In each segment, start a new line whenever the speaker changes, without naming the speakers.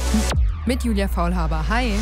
Mit Julia Faulhaber. Hi!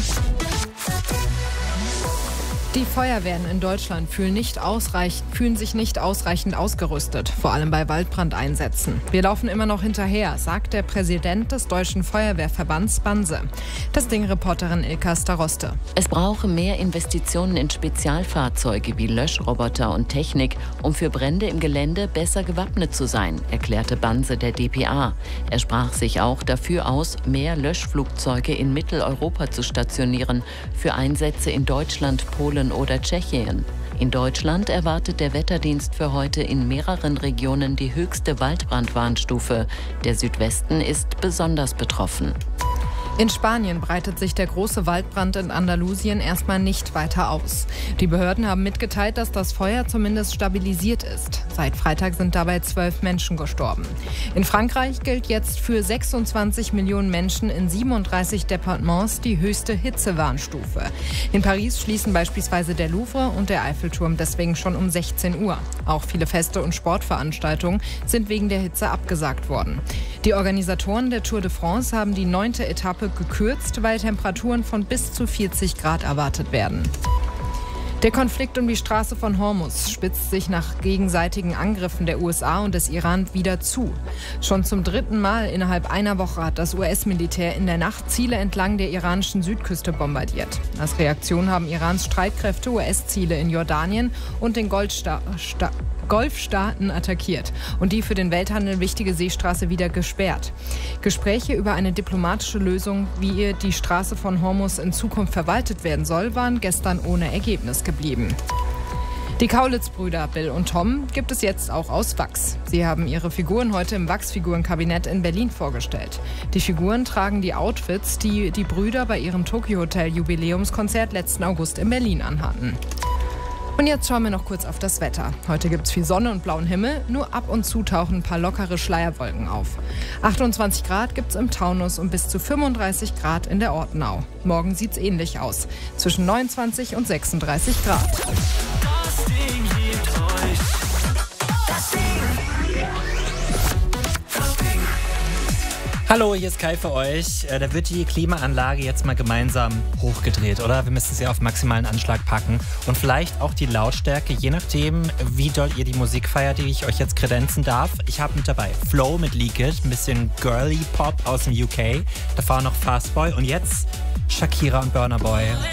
Die Feuerwehren in Deutschland fühlen sich nicht ausreichend ausgerüstet, vor allem bei Waldbrandeinsätzen. Wir laufen immer noch hinterher, sagt der Präsident des Deutschen Feuerwehrverbands Banse. Das Ding-Reporterin Ilka Staroste.
Es brauche mehr Investitionen in Spezialfahrzeuge wie Löschroboter und Technik, um für Brände im Gelände besser gewappnet zu sein, erklärte Banse der dpa. Er sprach sich auch dafür aus, mehr Löschflugzeuge in Mitteleuropa zu stationieren, für Einsätze in Deutschland, Polen oder Tschechien. In Deutschland erwartet der Wetterdienst für heute in mehreren Regionen die höchste Waldbrandwarnstufe. Der Südwesten ist besonders betroffen.
In Spanien breitet sich der große Waldbrand in Andalusien erstmal nicht weiter aus. Die Behörden haben mitgeteilt, dass das Feuer zumindest stabilisiert ist. Seit Freitag sind dabei 12 Menschen gestorben. In Frankreich gilt jetzt für 26 Millionen Menschen in 37 Departements die höchste Hitzewarnstufe. In Paris schließen beispielsweise der Louvre und der Eiffelturm deswegen schon um 16 Uhr. Auch viele Feste und Sportveranstaltungen sind wegen der Hitze abgesagt worden. Die Organisatoren der Tour de France haben die 9. Etappe gekürzt, weil Temperaturen von bis zu 40 Grad erwartet werden. Der Konflikt um die Straße von Hormuz spitzt sich nach gegenseitigen Angriffen der USA und des Iran wieder zu. Schon zum 3. Mal innerhalb einer Woche hat das US-Militär in der Nacht Ziele entlang der iranischen Südküste bombardiert. Als Reaktion haben Irans Streitkräfte US-Ziele in Jordanien und den Golfstaaten attackiert und die für den Welthandel wichtige Seestraße wieder gesperrt. Gespräche über eine diplomatische Lösung, wie die Straße von Hormuz in Zukunft verwaltet werden soll, waren gestern ohne Ergebnis geblieben. Die Kaulitz-Brüder Bill und Tom gibt es jetzt auch aus Wachs. Sie haben ihre Figuren heute im Wachsfigurenkabinett in Berlin vorgestellt. Die Figuren tragen die Outfits, die die Brüder bei ihrem Tokyo Hotel Jubiläumskonzert letzten August in Berlin anhatten. Und jetzt schauen wir noch kurz auf das Wetter. Heute gibt es viel Sonne und blauen Himmel, nur ab und zu tauchen ein paar lockere Schleierwolken auf. 28 Grad gibt es im Taunus und bis zu 35 Grad in der Ortenau. Morgen sieht es ähnlich aus, zwischen 29 und 36 Grad.
Das Ding liebt euch. Das Ding.
Hallo, hier ist Kai für euch. Da wird die Klimaanlage jetzt mal gemeinsam hochgedreht, oder? Wir müssen sie auf maximalen Anschlag packen. Und vielleicht auch die Lautstärke, je nachdem, wie doll ihr die Musik feiert, die ich euch jetzt kredenzen darf. Ich habe mit dabei Flow mit Leak It, ein bisschen Girly Pop aus dem UK. Davor noch Fastboy und jetzt Shakira und Burna Boy.